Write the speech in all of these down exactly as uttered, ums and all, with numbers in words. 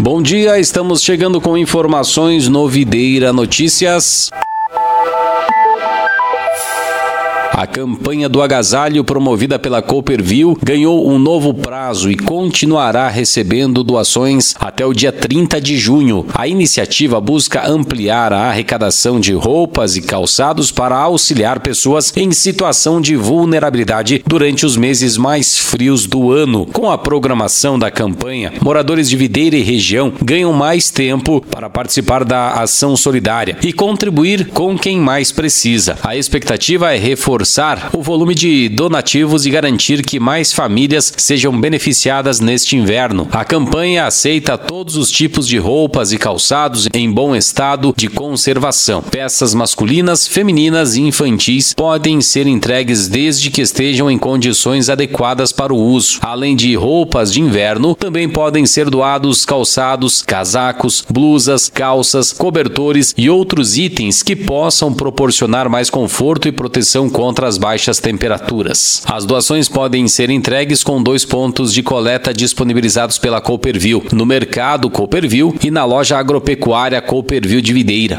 Bom dia, estamos chegando com informações no Videira Notícias. A campanha do agasalho promovida pela Cooperville ganhou um novo prazo e continuará recebendo doações até o dia trinta de junho. A iniciativa busca ampliar a arrecadação de roupas e calçados para auxiliar pessoas em situação de vulnerabilidade durante os meses mais frios do ano. Com a programação da campanha, moradores de Videira e região ganham mais tempo para participar da ação solidária e contribuir com quem mais precisa. A expectativa é reforçar o volume de donativos e garantir que mais famílias sejam beneficiadas neste inverno. A campanha aceita todos os tipos de roupas e calçados em bom estado de conservação. Peças masculinas, femininas e infantis podem ser entregues desde que estejam em condições adequadas para o uso. Além de roupas de inverno, também podem ser doados calçados, casacos, blusas, calças, cobertores e outros itens que possam proporcionar mais conforto e proteção contra as baixas temperaturas. As doações podem ser entregues com dois pontos de coleta disponibilizados pela Cooperville, no mercado Cooperville e na loja agropecuária Cooperville de Videira.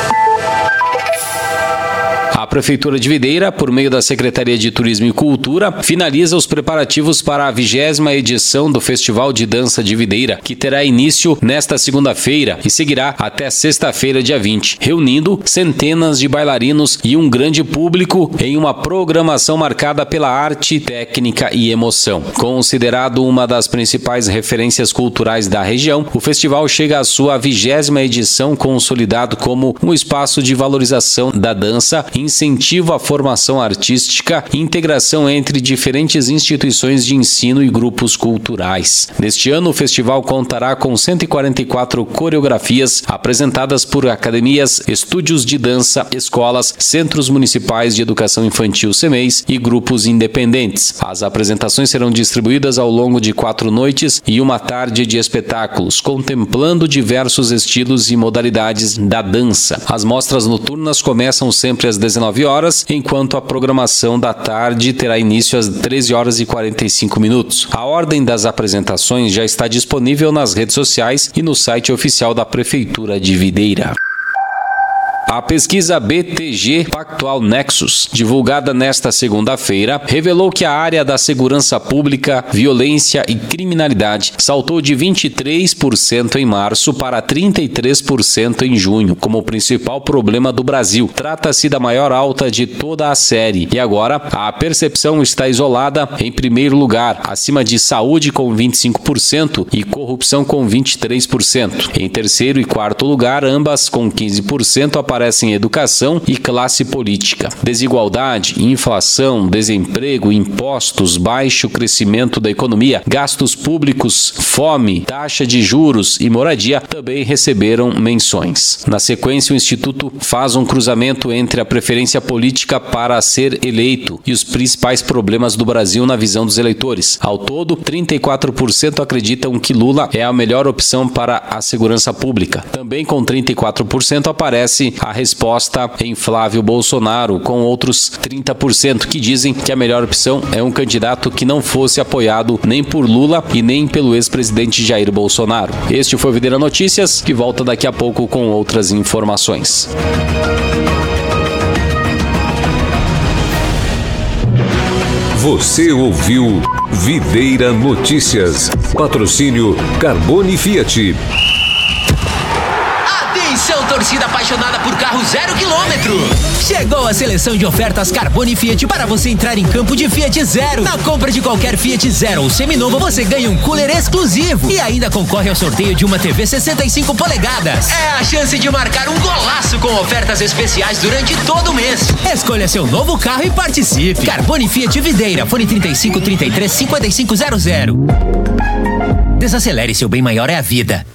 A Prefeitura de Videira, por meio da Secretaria de Turismo e Cultura, finaliza os preparativos para a vigésima edição do Festival de Dança de Videira, que terá início nesta segunda-feira e seguirá até sexta-feira, dia vinte, reunindo centenas de bailarinos e um grande público em uma programação marcada pela arte, técnica e emoção. Considerado uma das principais referências culturais da região, o festival chega à sua vigésima edição, consolidado como um espaço de valorização da dança, incentivo à formação artística e integração entre diferentes instituições de ensino e grupos culturais. Neste ano, o festival contará com cento e quarenta e quatro coreografias apresentadas por academias, estúdios de dança, escolas, centros municipais de educação infantil CEMEIs e grupos independentes. As apresentações serão distribuídas ao longo de quatro noites e uma tarde de espetáculos, contemplando diversos estilos e modalidades da dança. As mostras noturnas começam sempre às dezenove horas, enquanto a programação da tarde terá início às treze horas e quarenta e cinco minutos. A ordem das apresentações já está disponível nas redes sociais e no site oficial da Prefeitura de Videira. A pesquisa B T G Pactual Nexus, divulgada nesta segunda-feira, revelou que a área da segurança pública, violência e criminalidade saltou de vinte e três por cento em março para trinta e três por cento em junho, como o principal problema do Brasil. Trata-se da maior alta de toda a série. E agora, a percepção está isolada em primeiro lugar, acima de saúde com vinte e cinco por cento e corrupção com vinte e três por cento. Em terceiro e quarto lugar, ambas com quinze por cento, aparecem educação e classe política. Desigualdade, inflação, desemprego, impostos, baixo crescimento da economia, gastos públicos, fome, taxa de juros e moradia também receberam menções. Na sequência, o Instituto faz um cruzamento entre a preferência política para ser eleito e os principais problemas do Brasil na visão dos eleitores. Ao todo, trinta e quatro por cento acreditam que Lula é a melhor opção para a segurança pública. Também com trinta e quatro por cento aparece a resposta em Flávio Bolsonaro, com outros trinta por cento que dizem que a melhor opção é um candidato que não fosse apoiado nem por Lula e nem pelo ex-presidente Jair Bolsonaro. Este foi o Videira Notícias, que volta daqui a pouco com outras informações. Você ouviu Videira Notícias. Patrocínio Carbone Fiat. Atenção, torcida apaixonada por carro zero quilômetro. Chegou a seleção de ofertas Carbone Fiat para você entrar em campo de Fiat Zero. Na compra de qualquer Fiat Zero ou seminovo, você ganha um cooler exclusivo e ainda concorre ao sorteio de uma T V sessenta e cinco polegadas. É a chance de marcar um golaço com ofertas especiais durante todo o mês. Escolha seu novo carro e participe. Carbone Fiat Videira, fone trinta e cinco, trinta e três, cinquenta e cinco zero zero. Desacelere, seu bem maior é a vida.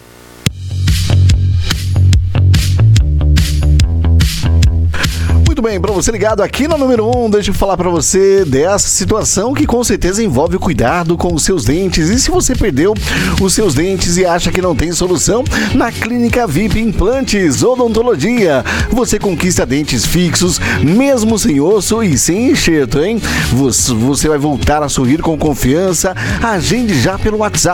Muito bem, para você ligado aqui no número um, deixa eu falar para você dessa situação que com certeza envolve o cuidado com os seus dentes. E se você perdeu os seus dentes e acha que não tem solução, na Clínica V I P Implantes Odontologia, você conquista dentes fixos, mesmo sem osso e sem enxerto, hein? Você, você vai voltar a sorrir com confiança. Agende já pelo WhatsApp